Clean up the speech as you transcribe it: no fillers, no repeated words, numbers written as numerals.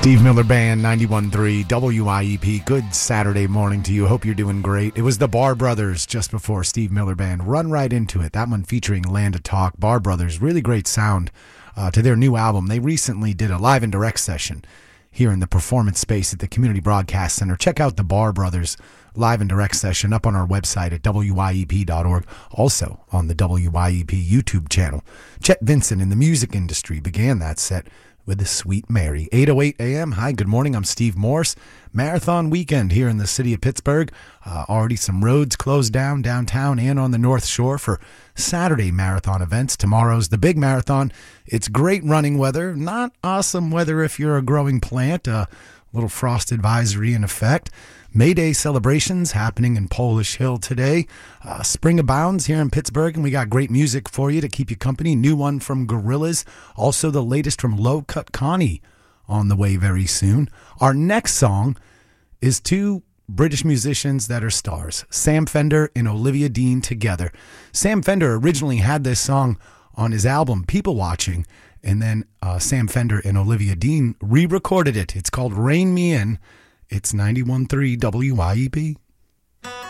Steve Miller Band, 91.3 WIEP. Good Saturday morning to you. Hope you're doing great. It was the Bar Brothers just before Steve Miller Band. Run right into it. That one featuring Land of Talk. Bar Brothers, really great sound to their new album. They recently did a live and direct session here in the performance space at the Community Broadcast Center. Check out the Bar Brothers live and direct session up on our website at WIEP.org. Also on the WIEP YouTube channel. Chet Vincent in the music industry began that set with the Sweet Mary. 8:08 a.m. Hi, good morning. I'm Steve Morse. Marathon weekend here in the city of Pittsburgh. Already some roads closed down downtown and on the North Shore for Saturday marathon events. Tomorrow's the big marathon. It's great running weather. Not awesome weather if you're a growing plant. A little frost advisory in effect. May Day celebrations happening in Polish Hill today. Spring abounds here in Pittsburgh, and we got great music for you to keep you company. New one from Gorillaz. Also the latest from Low Cut Connie on the way very soon. Our next song is two British musicians that are stars, Sam Fender and Olivia Dean together. Sam Fender originally had this song on his album People Watching, and then Sam Fender and Olivia Dean re-recorded it. It's called Rain Me In. It's 91.3 WIEP.